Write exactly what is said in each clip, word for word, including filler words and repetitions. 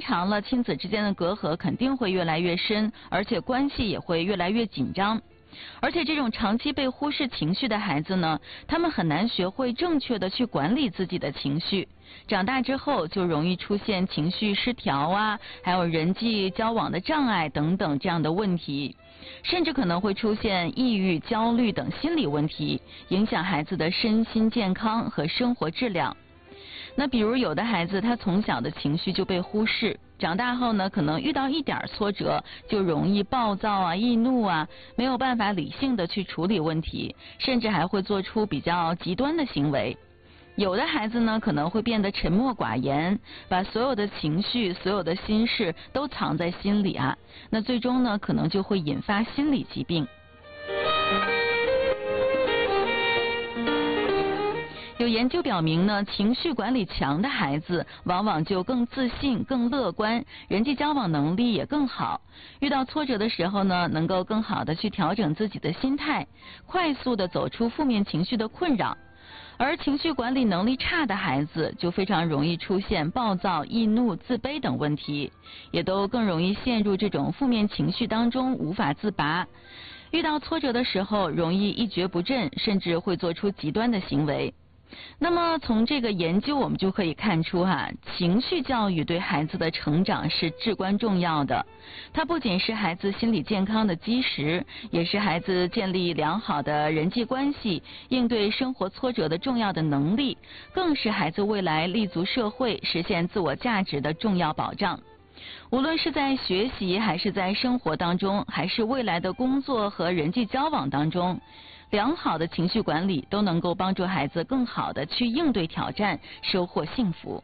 长了，亲子之间的隔阂肯定会越来越深，而且关系也会越来越紧张。而且这种长期被忽视情绪的孩子呢，他们很难学会正确的去管理自己的情绪，长大之后就容易出现情绪失调啊，还有人际交往的障碍等等这样的问题，甚至可能会出现抑郁、焦虑等心理问题，影响孩子的身心健康和生活质量。那比如有的孩子他从小的情绪就被忽视，长大后呢，可能遇到一点挫折就容易暴躁啊、易怒啊，没有办法理性的去处理问题，甚至还会做出比较极端的行为。有的孩子呢，可能会变得沉默寡言，把所有的情绪、所有的心事都藏在心里啊，那最终呢，可能就会引发心理疾病。有研究表明呢，情绪管理强的孩子往往就更自信、更乐观，人际交往能力也更好。遇到挫折的时候呢，能够更好的去调整自己的心态，快速的走出负面情绪的困扰。而情绪管理能力差的孩子就非常容易出现暴躁、易怒、自卑等问题，也都更容易陷入这种负面情绪当中无法自拔。遇到挫折的时候，容易一蹶不振，甚至会做出极端的行为。那么从这个研究我们就可以看出哈、啊，情绪教育对孩子的成长是至关重要的。它不仅是孩子心理健康的基石，也是孩子建立良好的人际关系、应对生活挫折的重要的能力，更是孩子未来立足社会、实现自我价值的重要保障。无论是在学习还是在生活当中，还是未来的工作和人际交往当中，良好的情绪管理都能够帮助孩子更好的去应对挑战，收获幸福。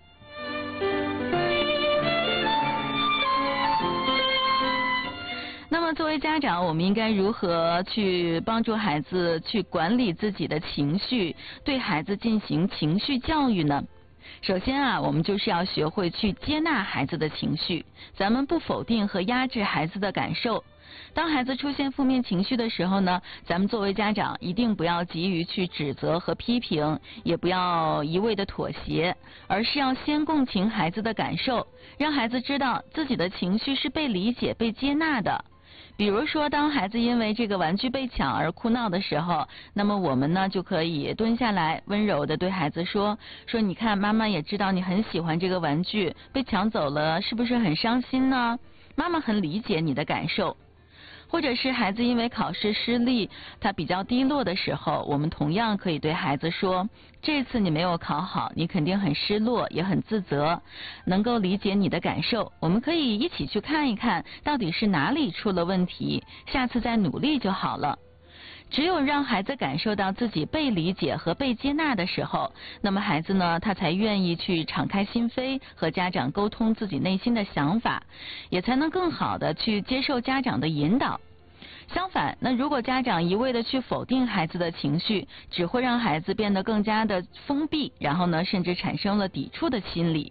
那么作为家长，我们应该如何去帮助孩子去管理自己的情绪，对孩子进行情绪教育呢？首先啊，我们就是要学会去接纳孩子的情绪，咱们不否定和压制孩子的感受。当孩子出现负面情绪的时候呢，咱们作为家长一定不要急于去指责和批评，也不要一味的妥协，而是要先共情孩子的感受，让孩子知道自己的情绪是被理解、被接纳的。比如说，当孩子因为这个玩具被抢而哭闹的时候，那么我们呢就可以蹲下来，温柔的对孩子说说你看，妈妈也知道你很喜欢这个玩具，被抢走了是不是很伤心呢？妈妈很理解你的感受。或者是孩子因为考试失利，他比较低落的时候，我们同样可以对孩子说，这次你没有考好，你肯定很失落，也很自责，能够理解你的感受，我们可以一起去看一看到底是哪里出了问题，下次再努力就好了。只有让孩子感受到自己被理解和被接纳的时候，那么孩子呢，他才愿意去敞开心扉，和家长沟通自己内心的想法，也才能更好的去接受家长的引导。相反，那如果家长一味的去否定孩子的情绪，只会让孩子变得更加的封闭，然后呢，甚至产生了抵触的心理。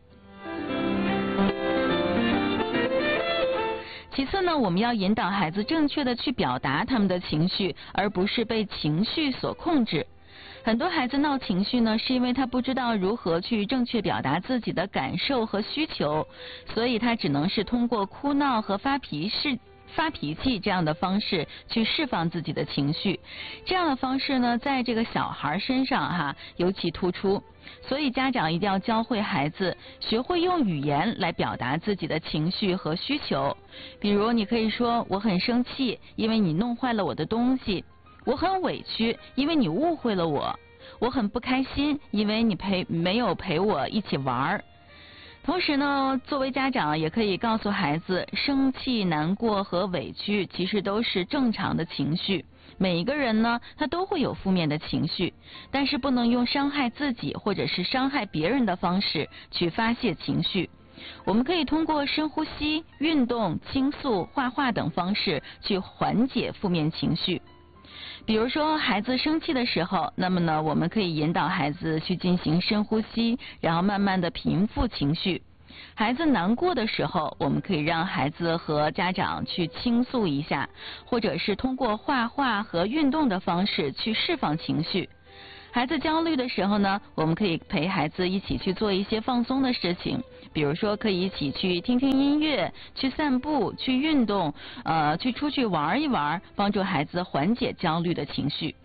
其次呢，我们要引导孩子正确的去表达他们的情绪，而不是被情绪所控制。很多孩子闹情绪呢，是因为他不知道如何去正确表达自己的感受和需求，所以他只能是通过哭闹和发脾气发脾气这样的方式去释放自己的情绪。这样的方式呢，在这个小孩身上哈尤其突出。所以家长一定要教会孩子学会用语言来表达自己的情绪和需求。比如你可以说，我很生气，因为你弄坏了我的东西；我很委屈，因为你误会了我；我很不开心，因为你陪没有陪我一起玩。同时呢，作为家长也可以告诉孩子，生气、难过和委屈其实都是正常的情绪。每一个人呢，他都会有负面的情绪，但是不能用伤害自己或者是伤害别人的方式去发泄情绪。我们可以通过深呼吸、运动、倾诉、画画等方式去缓解负面情绪。比如说孩子生气的时候，那么呢，我们可以引导孩子去进行深呼吸，然后慢慢的平复情绪。孩子难过的时候，我们可以让孩子和家长去倾诉一下，或者是通过画画和运动的方式去释放情绪。 孩子焦虑的时候呢，我们可以陪孩子一起去做一些放松的事情，比如说可以一起去听听音乐，去散步，去运动，呃，去出去玩一玩，帮助孩子缓解焦虑的情绪。